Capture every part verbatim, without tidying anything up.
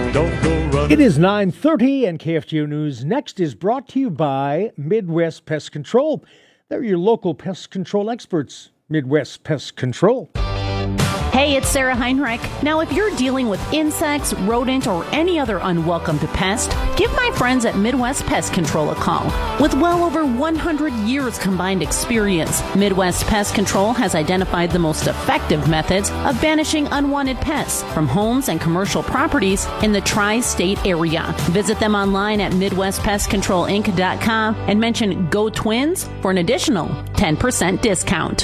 Don't go running. It is nine thirty and K F G O News Next is brought to you by Midwest Pest Control. They're your local pest control experts. Midwest Pest Control. Hey, it's Sarah Heinrich. Now, if you're dealing with insects, rodent, or any other unwelcome pest, give my friends at Midwest Pest Control a call. With well over one hundred years combined experience, Midwest Pest Control has identified the most effective methods of banishing unwanted pests from homes and commercial properties in the tri-state area. Visit them online at midwest pest control inc dot com and mention Go Twins for an additional ten percent discount.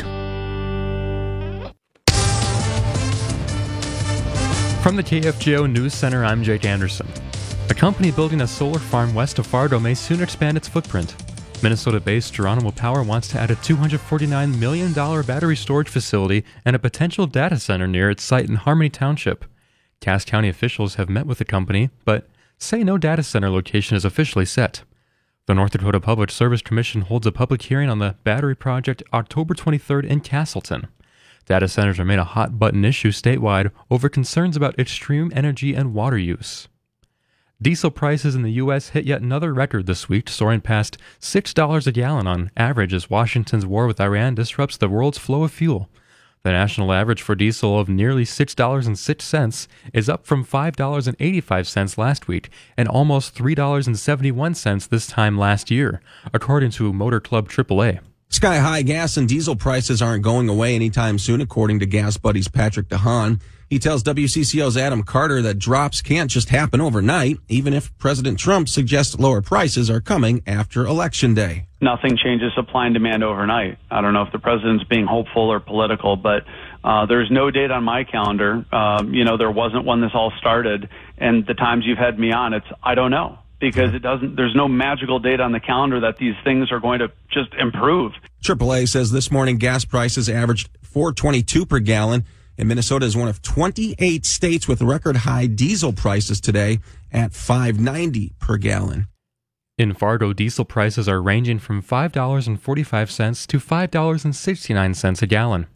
From the K F G O News Center, I'm Jake Anderson. A company building a solar farm west of Fargo may soon expand its footprint. Minnesota-based Geronimo Power wants to add a two hundred forty-nine million dollars battery storage facility and a potential data center near its site in Harmony Township. Cass County officials have met with the company, but say no data center location is officially set. The North Dakota Public Service Commission holds a public hearing on the battery project October twenty-third in Castleton. Data centers remain a hot-button issue statewide over concerns about extreme energy and water use. Diesel prices in the U S hit yet another record this week, soaring past six dollars a gallon on average as Washington's war with Iran disrupts the world's flow of fuel. The national average for diesel of nearly six dollars and six cents is up from five dollars and eighty-five cents last week and almost three dollars and seventy-one cents this time last year, according to Motor Club triple A. Sky-high gas and diesel prices aren't going away anytime soon, according to Gas Buddies Patrick DeHaan. He tells W C C O's Adam Carter that drops can't just happen overnight, even if President Trump suggests lower prices are coming after Election Day. Nothing changes supply and demand overnight. I don't know if the president's being hopeful or political, but uh, there's no date on my calendar. Um, you know, there wasn't when this all started, and the times you've had me on, it's I don't know. Because it doesn't, there's no magical date on the calendar that these things are going to just improve. triple A says this morning gas prices averaged four twenty-two per gallon, and Minnesota is one of twenty-eight states with record high diesel prices today at five ninety per gallon. In Fargo, diesel prices are ranging from five dollars and forty-five cents to five dollars and sixty-nine cents a gallon.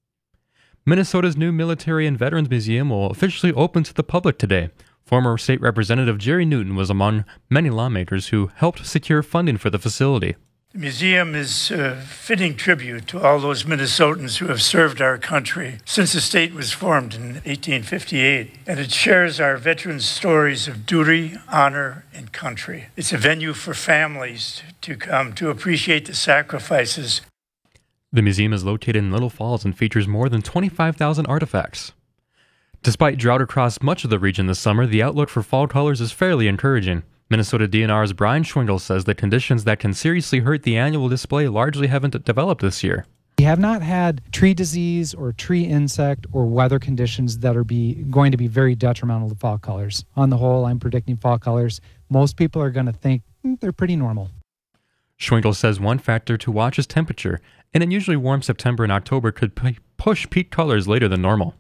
Minnesota's new Military and Veterans Museum will officially open to the public today. Former State Representative Jerry Newton was among many lawmakers who helped secure funding for the facility. The museum is a fitting tribute to all those Minnesotans who have served our country since the state was formed in eighteen fifty-eight, and it shares our veterans' stories of duty, honor, and country. It's a venue for families to come to appreciate the sacrifices. The museum is located in Little Falls and features more than twenty-five thousand artifacts. Despite drought across much of the region this summer, the outlook for fall colors is fairly encouraging. Minnesota D N R's Brian Schwingel says the conditions that can seriously hurt the annual display largely haven't developed this year. We have not had tree disease or tree insect or weather conditions that are be going to be very detrimental to fall colors. On the whole, I'm predicting fall colors. Most people are going to think mm, they're pretty normal. Schwingel says one factor to watch is temperature. An unusually warm September and October could p- push peak colors later than normal.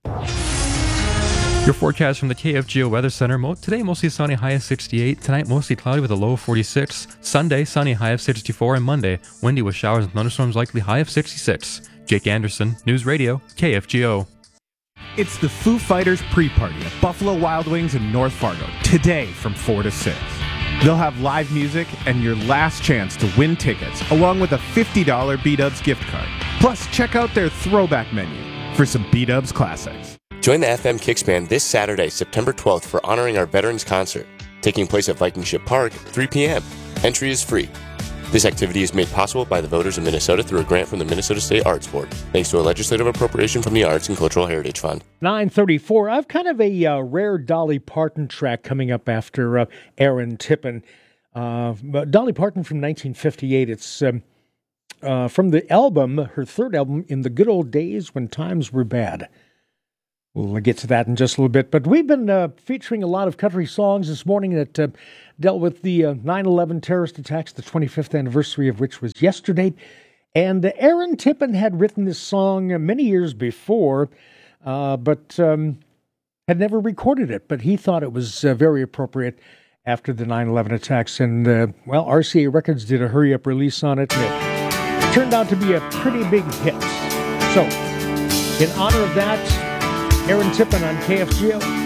Your forecast from the K F G O Weather Center. Mo- today, mostly sunny, high of sixty-eight. Tonight, mostly cloudy with a low of forty-six. Sunday, sunny, high of sixty-four. And Monday, windy with showers and thunderstorms, likely high of sixty-six. Jake Anderson, News Radio, K F G O. It's the Foo Fighters pre-party at Buffalo Wild Wings in North Fargo, today from four to six. They'll have live music and your last chance to win tickets, along with a fifty dollars B-Dubs gift card. Plus, check out their throwback menu for some B-Dubs classics. Join the F M Kicks Band this Saturday, September twelfth, for Honoring Our Veterans concert, taking place at Viking Ship Park, three p.m. Entry is free. This activity is made possible by the voters of Minnesota through a grant from the Minnesota State Arts Board, thanks to a legislative appropriation from the Arts and Cultural Heritage Fund. nine thirty-four. I've kind of a uh, rare Dolly Parton track coming up after uh, Aaron Tippin. Uh, Dolly Parton from nineteen fifty-eight. It's um, uh, from the album, her third album, In the Good Old Days When Times Were Bad. We'll get to that in just a little bit. But we've been uh, featuring a lot of country songs this morning that uh, dealt with the uh, nine eleven terrorist attacks, the twenty-fifth anniversary of which was yesterday. And uh, Aaron Tippin had written this song uh, many years before, uh, but um, had never recorded it. But he thought it was uh, very appropriate after the nine eleven attacks. And, uh, well, R C A Records did a hurry-up release on it. And it turned out to be a pretty big hit. So, in honor of that, Aaron Tippin on K F G O.